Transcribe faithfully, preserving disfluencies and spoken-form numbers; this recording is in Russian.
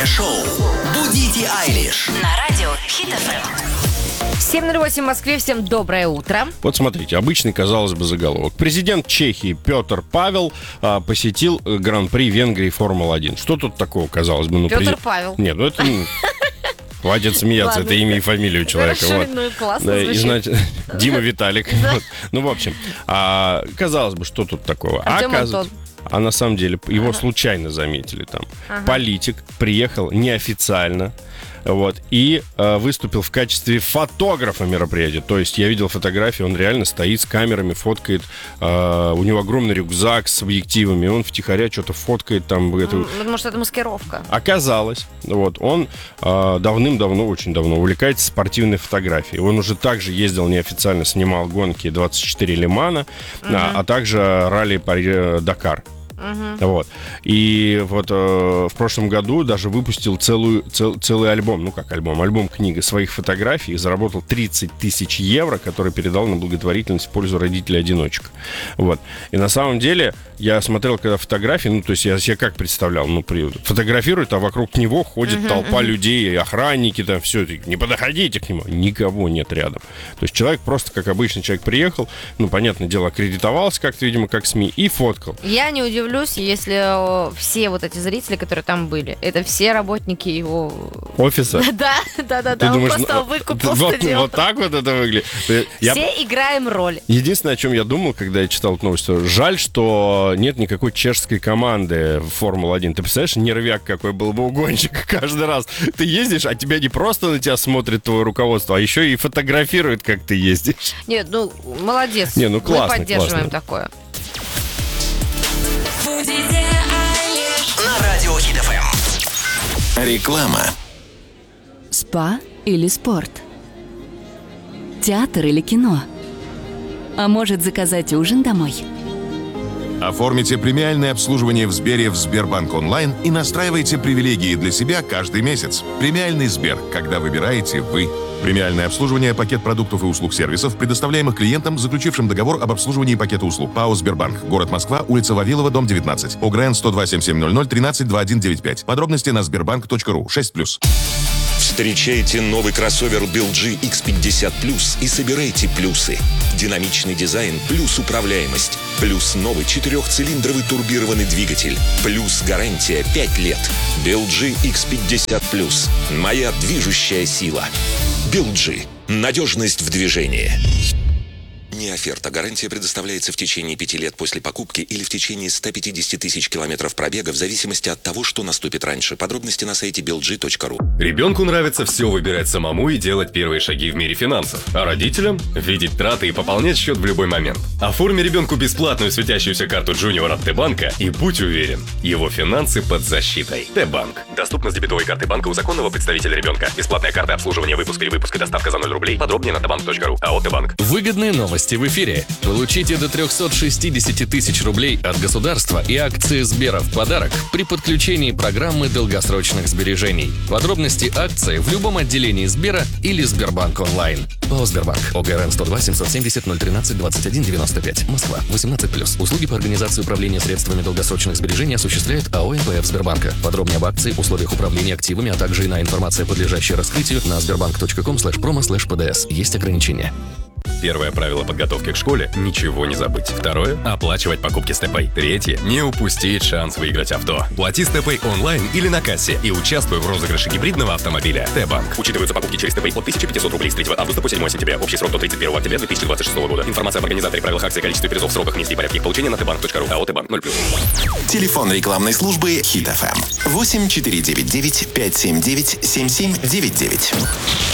Утреннее шоу «Будите Айлиш» на радио Хит эф эм. семь ноль восемь в Москве. Всем доброе утро. Вот смотрите, обычный, казалось бы, заголовок. Президент Чехии Петр Павел а, посетил Гран-при Венгрии Формула-один. Что тут такого, казалось бы? Ну, Петр прези... Павел. Нет, ну это... Хватит смеяться, Ладно. это имя и фамилия у человека. Хорошо, Вот. ну, классно Да, и, звучит. значит, Дима Виталик. Вот. Ну, в общем, а, казалось бы, что тут такого? А где оказывается- А на самом деле его случайно заметили там. Политик приехал неофициально. Вот, и э, выступил в качестве фотографа мероприятия. То есть я видел фотографии, он реально стоит с камерами, фоткает. Э, у него огромный рюкзак с объективами, он втихаря что-то фоткает там. эту- Может, это маскировка. Оказалось, вот, он э, давным-давно, очень давно увлекается спортивной фотографией. Он уже также ездил неофициально, снимал гонки двадцать четыре Лимана, а, а также ралли Пари- Дакар. Угу. Вот. И вот э, в прошлом году даже выпустил целую, цел, целый альбом, ну как альбом, альбом-книга своих фотографий и заработал тридцать тысяч евро, который передал на благотворительность в пользу родителей-одиночек. Вот. И на самом деле я смотрел, когда фотографии, ну то есть я себе как представлял, ну при, фотографирует, а вокруг него ходит uh-huh, толпа uh-huh. людей, охранники там, все, не подходите к нему, никого нет рядом. То есть человек просто, как обычный человек, приехал, ну понятное дело, аккредитовался как-то, видимо, как СМИ, и фоткал. Я не удивлюсь, если э, все вот эти зрители, которые там были, это все работники его... Офиса? Да, да, да, Ты да. Он думаешь, просто ну, выкупил вот, стадион. вот так вот это выглядит? Я- Все играем роль. Единственное, о чем я думал, когда я читал эту новость, что жаль, что нет никакой чешской команды в Формула-один. Ты представляешь, нервяк какой был бы у гонщика каждый раз. Ты ездишь, а тебя не просто на тебя смотрит твое руководство, а еще и фотографирует, как ты ездишь. Нет, ну, молодец. Не, ну, классно, Мы поддерживаем классно. такое. на радио Хит эф эм. Реклама. Спа или спорт? Театр или кино? А может, заказать ужин домой? Оформите премиальное обслуживание в Сбере в Сбербанк онлайн и настраивайте привилегии для себя каждый месяц. Премиальный Сбер, когда выбираете вы. Премиальное обслуживание, пакет продуктов и услуг сервисов, предоставляемых клиентам, заключившим договор об обслуживании пакета услуг. ПАО «Сбербанк». Город Москва, улица Вавилова, дом девятнадцать. ОГРН сто два семь семь ноль ноль тринадцать двадцать один девяносто пять. Подробности на сбербанк точка ру. шесть плюс. Встречайте новый кроссовер би эл джи икс пятьдесят плюс и собирайте плюсы. Динамичный дизайн плюс управляемость. Плюс новый четырехцилиндровый турбированный двигатель. Плюс гарантия пять лет. би эл джи икс пятьдесят плюс. Моя движущая сила. би эл джи. Надежность в движении. Не оферта. Гарантия предоставляется в течение пяти лет после покупки или в течение ста пятидесяти тысяч километров пробега в зависимости от того, что наступит раньше. Подробности на сайте би эл джи точка ру. Ребенку нравится все выбирать самому и делать первые шаги в мире финансов. А родителям – видеть траты и пополнять счет в любой момент. Оформи ребенку бесплатную светящуюся карту Junior от Т-банка и будь уверен, его финансы под защитой. Т-банк. Доступно с дебетовой карты банка у законного представителя ребенка. Бесплатная карта обслуживания, выпуск и выпуск и доставка за ноль рублей. Подробнее на тбанк точка ру. АО Т-банк. Выгодные новости в эфире. Получите до триста шестьдесят тысяч рублей от государства и акции Сбера в подарок при подключении программы долгосрочных сбережений. Подробности акции в любом отделении Сбера или Сбербанк онлайн. ПАО Сбербанк. ОГРН сто два семьсот семьдесят ноль тринадцать двадцать один девяносто пять. Москва. восемнадцать плюс. Услуги по организации управления средствами долгосрочных сбережений осуществляет АО эн пэ эф Сбербанка. Подробнее об акции, условиях управления активами, а также иная информация, подлежащая раскрытию, на сбербанк точка ком слэш промо слэш пэ дэ эс. Есть ограничения. Первое правило подготовки к школе – ничего не забыть. Второе – оплачивать покупки с ТПay. Третье – не упустить шанс выиграть авто. Плати с ТПay онлайн или на кассе и участвуй в розыгрыше гибридного автомобиля. Т-банк. Учитываются покупки через ТПay от тысяча пятьсот рублей с третьего августа по седьмое сентября. Общий срок до тридцать первого октября две тысячи двадцать шестого года. Информация об организаторе, правилах акции, количестве призов, сроках, месте и порядке их получения на тбанк точка ру. АО Т-банк. ноль плюс. Телефон рекламной службы Хит эф эм. восемь четыре девять девять пять семь девять семь семь девять девять.